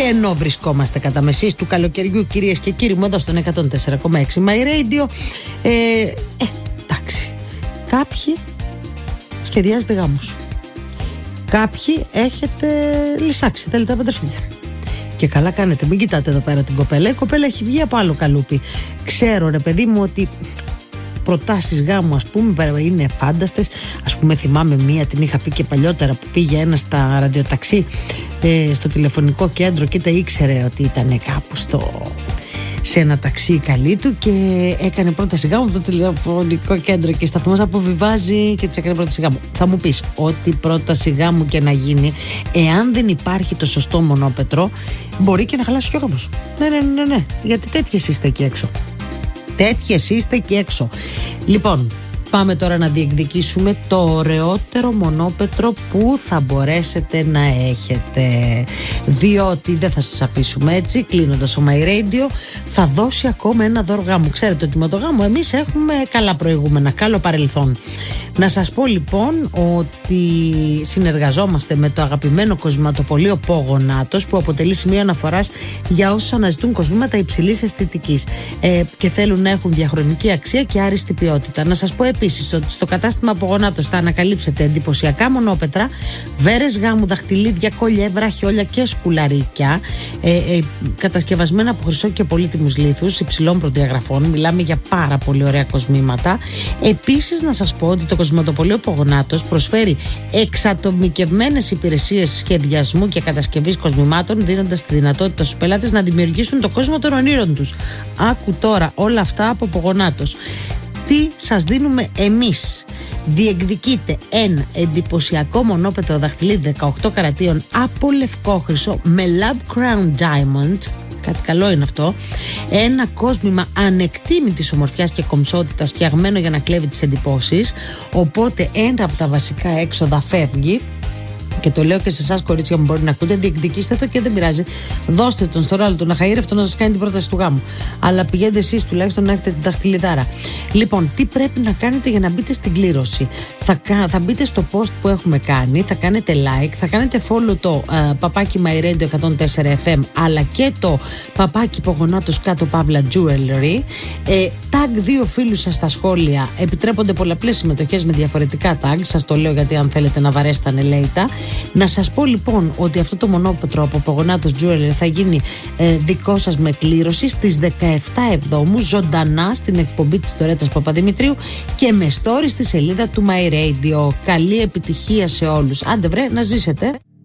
ενώ βρισκόμαστε κατά μεσής του καλοκαιριού, κυρίες και κύριοι μου, εδώ στον 104,6 My Radio, εντάξει, κάποιοι σχεδιάζετε γάμους, κάποιοι έχετε λυσάξει, θέλετε να παντρευτείτε. Και καλά κάνετε, μην κοιτάτε εδώ πέρα την κοπέλα. Η κοπέλα έχει βγει από άλλο καλούπι. Ξέρω, ρε παιδί μου, ότι προτάσεις γάμου, ας πούμε, είναι φάνταστες. Ας πούμε, θυμάμαι μία, την είχα πει και παλιότερα, που πήγε ένα στα ραδιοταξί στο τηλεφωνικό κέντρο και ήξερε ότι ήταν κάπου σε ένα ταξί καλή του και έκανε πρόταση γάμου από το τηλεφωνικό κέντρο και σταθμός αποβιβάζει και της έκανε πρόταση γάμου. Θα μου πεις, ό,τι πρόταση γάμου και να γίνει, εάν δεν υπάρχει το σωστό μονόπετρο, μπορεί και να χαλάσει και ο γάμος. Ναι, γιατί τέτοιες είστε εκεί έξω. Τέτοιες είστε εκεί έξω. Λοιπόν, πάμε τώρα να διεκδικήσουμε το ωραιότερο μονόπετρο που θα μπορέσετε να έχετε. Διότι δεν θα σας αφήσουμε έτσι. Κλείνοντας ο My Radio, θα δώσει ακόμα ένα δώρο γάμου. Ξέρετε ότι με το γάμο εμείς έχουμε καλά προηγούμενα, καλό παρελθόν. Να σας πω λοιπόν ότι συνεργαζόμαστε με το αγαπημένο κοσμηματοπωλείο Πογονάτος, που αποτελεί σημείο αναφοράς για όσους αναζητούν κοσμήματα υψηλής αισθητικής και θέλουν να έχουν διαχρονική αξία και άριστη ποιότητα. Να σας πω επίσης ότι στο κατάστημα Πογονάτος θα ανακαλύψετε εντυπωσιακά μονόπετρα, βέρες γάμου, δαχτυλίδια, κολλιέ, βραχιόλια και σκουλαρίκια, κατασκευασμένα από χρυσό και πολύτιμους λίθους υψηλών προδιαγραφών. Μιλάμε για πάρα πολύ ωραία κοσμήματα. Επίσης, να σας πω ότι το κοσμηματοπωλείο Πογονάτος προσφέρει εξατομικευμένες υπηρεσίες σχεδιασμού και κατασκευής κοσμημάτων, δίνοντας τη δυνατότητα στους πελάτες να δημιουργήσουν το κόσμο των ονείρων τους. Άκου τώρα όλα αυτά από Πογονάτος. Τι σας δίνουμε εμείς? Διεκδικείτε ένα εντυπωσιακό μονόπετρο δαχτυλίδι 18 καρατίων από λευκό χρυσό με Lab Crown Diamond. Κάτι καλό είναι αυτό. Ένα κόσμημα ανεκτήμητης ομορφιάς και κομψότητας, φτιαγμένο για να κλέβει τις εντυπώσεις. Οπότε ένα από τα βασικά έξοδα φεύγει. Και το λέω και σε εσάς, κορίτσια μου, μπορεί να ακούτε, διεκδικήστε το και δεν πειράζει. Δώστε τον στον άλλο τον αχαήρευτο να σας κάνει την πρόταση του γάμου. Αλλά πηγαίνετε εσείς τουλάχιστον να έχετε την δαχτυλιδάρα. Λοιπόν, τι πρέπει να κάνετε για να μπείτε στην κλήρωση? Θα μπείτε στο post που έχουμε κάνει, θα κάνετε like, θα κάνετε follow το παπάκι My Radio 104 FM, αλλά και το παπάκι Πογονάτος κάτω παύλα jewelry. Tag δύο φίλους σας στα σχόλια. Επιτρέπονται πολλαπλές συμμετοχές με διαφορετικά tag. Σας το λέω γιατί αν θέλετε να βαρέσετε ανελαίητα. Να σας πω λοιπόν ότι αυτό το μονόπετρο από Πογονάτος Jewelry θα γίνει δικό σας με κλήρωση στις 17 Εβδόμου, ζωντανά στην εκπομπή της Τωρέτας Παπαδημητρίου και με story στη σελίδα του My Radio. Καλή επιτυχία σε όλους. Άντε βρε, να ζήσετε.